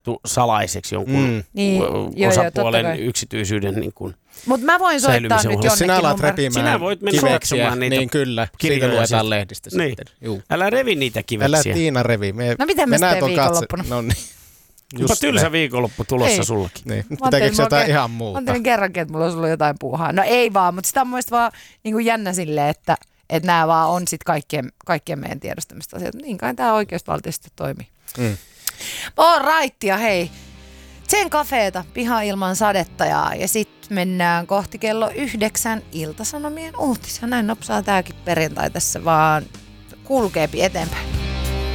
salaiseksi jonkun osapuolen yksityisyyden niin kuin. Mutta mä voin soittaa nyt jonnekin. Jos sinä alat repimään sinä voit mennä kiveksiä, niitä niin kyllä, siitä luetaan lehdistä niin. sitten. Juu. Älä revi niitä kiveksiä. Älä Tiina revi. No miten mä sitten viikonloppuna? No niin. Onpa tylsä viikonloppu tulossa sullakin. Niin. Pitää keksiä jotain ihan muuta. Mä ajattelin kerrankin, että mulla olisi ollut jotain puuhaa. No ei vaan, mutta sitä on mun vaan niin kuin jännä silleen, että nämä vaan on sitten kaikkien meidän tiedostamista asioita. Niin kai tämä oikeusvaltiosta toimii. All right, ja hei. Sen kafeeta, piha ilman sadetta ja sitten mennään kohti kello 9 Ilta-Sanomien uutisia. Näin nopsaa tämäkin perjantai tässä vaan kulkeepi eteenpäin.